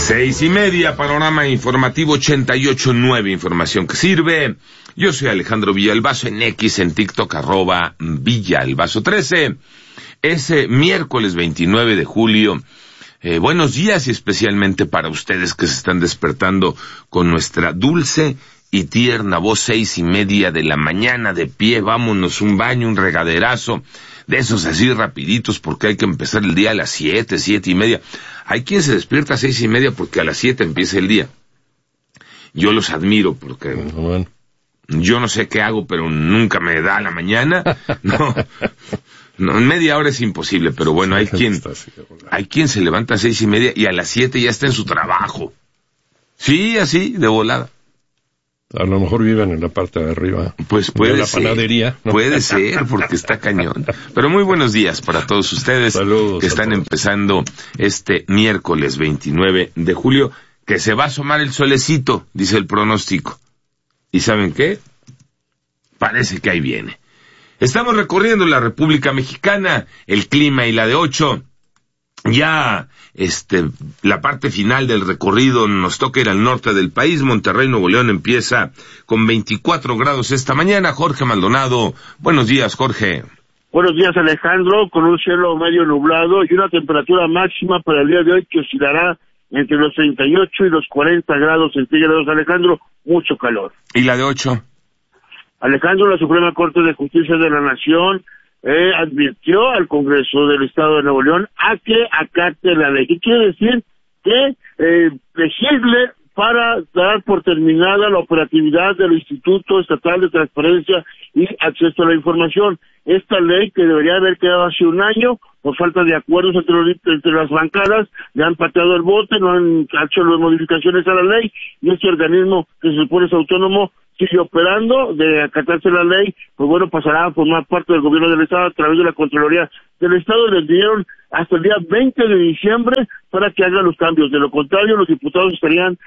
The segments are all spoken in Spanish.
6:30, panorama informativo 88.9, información que sirve. Yo soy Alejandro Villalbazo, en X, en TikTok, @Villalbazo13. Es miércoles 29 de julio. Buenos días, y especialmente para ustedes que se están despertando con nuestra dulce y tierna voz. 6:30 de la mañana, de pie, vámonos, un baño, un regaderazo, de esos así rapiditos, porque hay que empezar el día a las 7:30. Hay quien se despierta a 6:30 porque a las 7 empieza el día. Yo los admiro porque yo no sé qué hago, pero nunca me da la mañana. No, en media hora es imposible, pero bueno, hay quien se levanta a 6:30 y a las 7 ya está en su trabajo. Sí, así, de volada. A lo mejor viven en la parte de arriba. Pues puede la ser. Panadería, ¿no? Puede ser, porque está cañón. Pero muy buenos días para todos ustedes. Saludos que están empezando este miércoles 29 de julio, que se va a asomar el solecito, dice el pronóstico. ¿Y saben qué? Parece que ahí viene. Estamos recorriendo la República Mexicana, el clima y la de 8. Ya, la parte final del recorrido nos toca ir al norte del país. Monterrey, Nuevo León empieza con 24 grados esta mañana. Jorge Maldonado, buenos días, Jorge. Buenos días, Alejandro, con un cielo medio nublado y una temperatura máxima para el día de hoy que oscilará entre los 38 y los 40 grados centígrados, Alejandro, mucho calor. ¿Y la de 8? Alejandro, la Suprema Corte de Justicia de la Nación advirtió al Congreso del Estado de Nuevo León a que acate la ley. ¿Qué quiere decir? Que legisle para dar por terminada la operatividad del Instituto Estatal de Transparencia y Acceso a la Información. Esta ley, que debería haber quedado hace un año, por falta de acuerdos entre las bancadas, le han pateado el bote, no han hecho las modificaciones a la ley, y este organismo que se supone es autónomo sigue operando. De acatarse la ley, pues bueno, pasará a formar parte del gobierno del Estado a través de la Contraloría del Estado. Les dieron hasta el día 20 de diciembre para que hagan los cambios. De lo contrario, los diputados estarían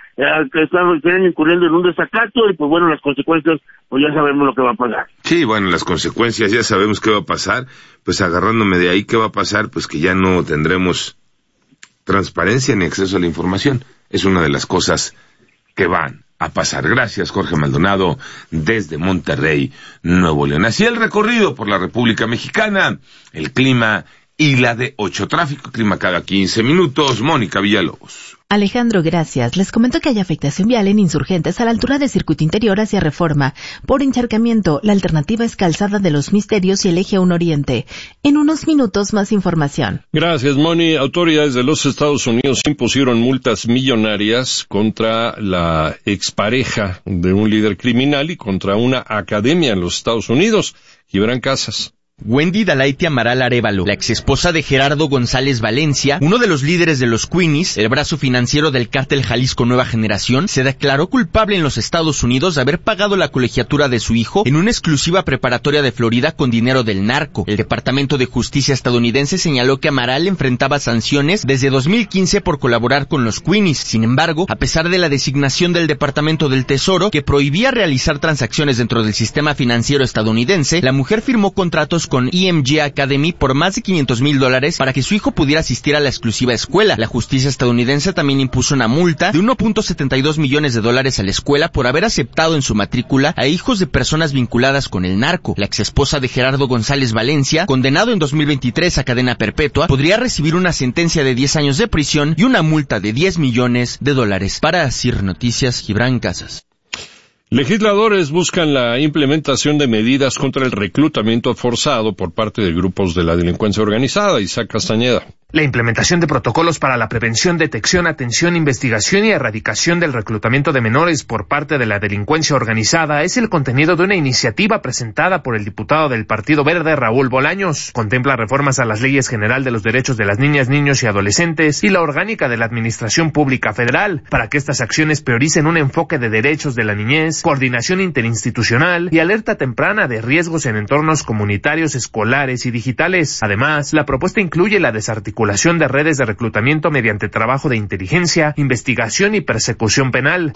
incurriendo en un desacato, y pues bueno, las consecuencias, pues ya sabemos lo que va a pasar. Sí, bueno, las consecuencias ya sabemos qué va a pasar. Pues agarrándome de ahí, ¿qué va a pasar? Pues que ya no tendremos transparencia ni acceso a la información. Es una de las cosas que van a pasar. Gracias, Jorge Maldonado, desde Monterrey, Nuevo León. Así el recorrido por la República Mexicana, el clima y la de 8. Tráfico, clima cada 15 minutos. Mónica Villalobos. Alejandro, gracias. Les comento que hay afectación vial en Insurgentes a la altura de Circuito Interior hacia Reforma. Por encharcamiento, la alternativa es Calzada de los Misterios y el Eje 1 Oriente. En unos minutos, más información. Gracias, Moni. Autoridades de los Estados Unidos impusieron multas millonarias contra la expareja de un líder criminal y contra una academia en los Estados Unidos. Gibran Casas. Wendy Dalaity Amaral Arévalo, la exesposa de Gerardo González Valencia, uno de los líderes de los Queenies, el brazo financiero del cártel Jalisco Nueva Generación, se declaró culpable en los Estados Unidos de haber pagado la colegiatura de su hijo en una exclusiva preparatoria de Florida con dinero del narco. El Departamento de Justicia estadounidense señaló que Amaral enfrentaba sanciones desde 2015 por colaborar con los Queenies. Sin embargo, a pesar de la designación del Departamento del Tesoro, que prohibía realizar transacciones dentro del sistema financiero estadounidense, la mujer firmó contratos con EMG Academy por más de $500,000 para que su hijo pudiera asistir a la exclusiva escuela. La justicia estadounidense también impuso una multa de $1.72 millones a la escuela por haber aceptado en su matrícula a hijos de personas vinculadas con el narco. La exesposa de Gerardo González Valencia, condenado en 2023 a cadena perpetua, podría recibir una sentencia de 10 años de prisión y una multa de $10 millones. Para CIR Noticias, Gibran Casas. Legisladores buscan la implementación de medidas contra el reclutamiento forzado por parte de grupos de la delincuencia organizada. Isaac Castañeda. La implementación de protocolos para la prevención, detección, atención, investigación y erradicación del reclutamiento de menores por parte de la delincuencia organizada es el contenido de una iniciativa presentada por el diputado del Partido Verde, Raúl Bolaños. Contempla reformas a las leyes general de los derechos de las niñas, niños y adolescentes y la orgánica de la Administración Pública Federal para que estas acciones prioricen un enfoque de derechos de la niñez, coordinación interinstitucional y alerta temprana de riesgos en entornos comunitarios, escolares y digitales. Además, la propuesta incluye la desarticulación de redes de reclutamiento mediante trabajo de inteligencia, investigación y persecución penal.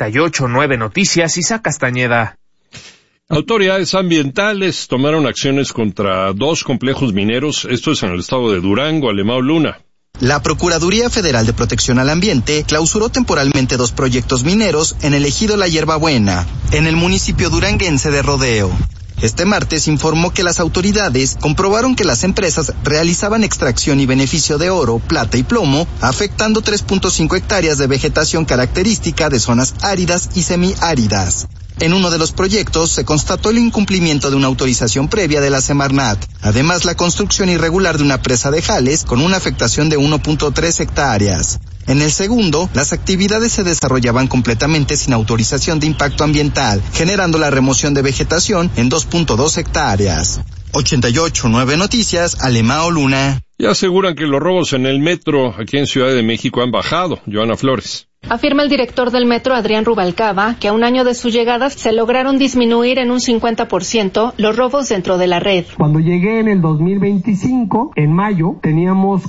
88.9 Noticias, Isaac Castañeda. Autoridades ambientales tomaron acciones contra 2 complejos mineros, esto es en el estado de Durango, Alemão Luna. La Procuraduría Federal de Protección al Ambiente clausuró temporalmente 2 proyectos mineros en el ejido La Hierbabuena, en el municipio duranguense de Rodeo. Este martes informó que las autoridades comprobaron que las empresas realizaban extracción y beneficio de oro, plata y plomo, afectando 3.5 hectáreas de vegetación característica de zonas áridas y semiáridas. En uno de los proyectos se constató el incumplimiento de una autorización previa de la Semarnat. Además, la construcción irregular de una presa de Jales con una afectación de 1.3 hectáreas. En el segundo, las actividades se desarrollaban completamente sin autorización de impacto ambiental, generando la remoción de vegetación en 2.2 hectáreas. 88.9 Noticias, Alemao Luna. Y aseguran que los robos en el metro aquí en Ciudad de México han bajado. Joana Flores. Afirma el director del metro, Adrián Rubalcaba, que a un año de su llegada se lograron disminuir en un 50% los robos dentro de la red. Cuando llegué en el 2025, en mayo, teníamos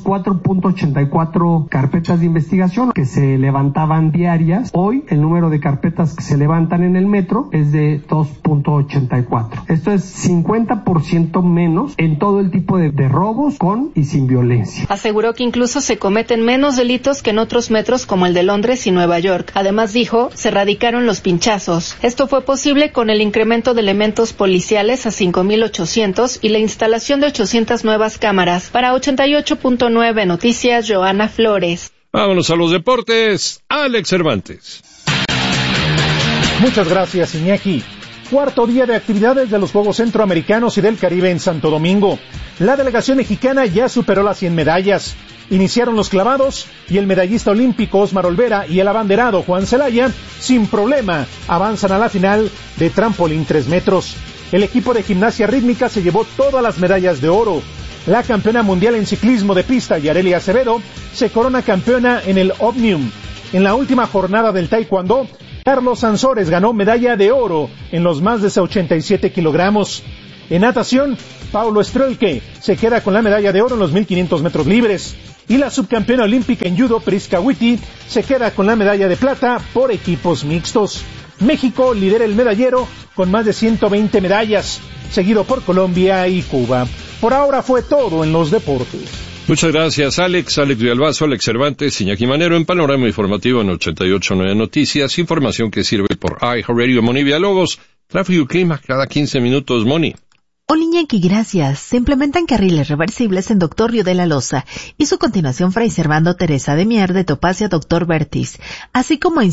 4.84 carpetas de investigación que se levantaban diarias. Hoy, el número de carpetas que se levantan en el metro es de 2.84. Esto es 50% menos en todo el tipo de robos con y sin violencia. Aseguró que incluso se cometen menos delitos que en otros metros como el de Londres y Nueva York. Además dijo, se erradicaron los pinchazos. Esto fue posible con el incremento de elementos policiales a 5.800 y la instalación de 800 nuevas cámaras. Para 88.9 Noticias, Joana Flores. Vámonos a los deportes. Alex Cervantes. Muchas gracias, Iñaki. Cuarto día de actividades de los Juegos Centroamericanos y del Caribe en Santo Domingo. La delegación mexicana ya superó las 100 medallas. Iniciaron los clavados y el medallista olímpico Osmar Olvera y el abanderado Juan Celaya, sin problema, avanzan a la final de trampolín 3 metros. El equipo de gimnasia rítmica se llevó todas las medallas de oro. La campeona mundial en ciclismo de pista, Yarelia Acevedo, se corona campeona en el Omnium. En la última jornada del taekwondo, Carlos Sansores ganó medalla de oro en los más de 87 kilogramos. En natación, Paulo Strelke se queda con la medalla de oro en los 1500 metros libres. Y la subcampeona olímpica en judo, Priska Witty, se queda con la medalla de plata por equipos mixtos. México lidera el medallero con más de 120 medallas, seguido por Colombia y Cuba. Por ahora fue todo en los deportes. Muchas gracias, Alex Villalbazo, Alex Cervantes, Iñaki Manero, en Panorama Informativo en 88.9 Noticias, información que sirve por iHeartRadio, Moni Villalobos, tráfico y clima cada 15 minutos, Moni. Hola Iñaki, gracias. Se implementan carriles reversibles en Doctor Río de la Loza y su continuación Fray Servando Teresa de Mier de Topacia Doctor Bertis, así como en